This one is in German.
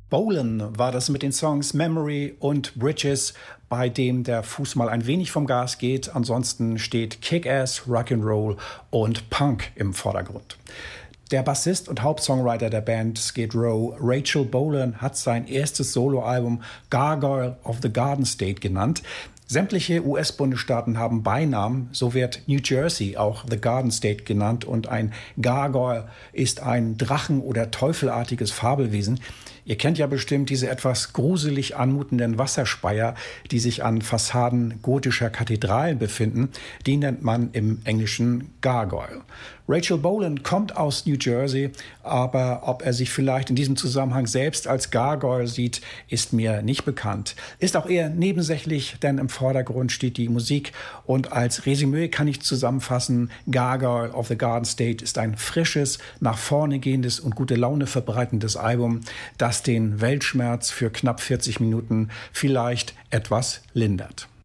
Bolan war das mit den Songs Memory und Bridges, bei dem der Fuß mal ein wenig vom Gas geht. Ansonsten steht Kick-Ass, Rock'n'Roll und Punk im Vordergrund. Der Bassist und Hauptsongwriter der Band Skid Row, Rachel Bolan, hat sein erstes Soloalbum Gargoyle of the Garden State genannt. Sämtliche US-Bundesstaaten haben Beinamen, so wird New Jersey auch The Garden State genannt, und ein Gargoyle ist ein Drachen- oder teufelartiges Fabelwesen. Ihr kennt ja bestimmt diese etwas gruselig anmutenden Wasserspeier, die sich an Fassaden gotischer Kathedralen befinden. Die nennt man im Englischen Gargoyle. Rachel Bolan kommt aus New Jersey, aber ob er sich vielleicht in diesem Zusammenhang selbst als Gargoyle sieht, ist mir nicht bekannt. Ist auch eher nebensächlich, denn im Vordergrund steht die Musik, und als Resümee kann ich zusammenfassen: Gargoyle of the Garden State ist ein frisches, nach vorne gehendes und gute Laune verbreitendes Album, das den Weltschmerz für knapp 40 Minuten vielleicht etwas lindert.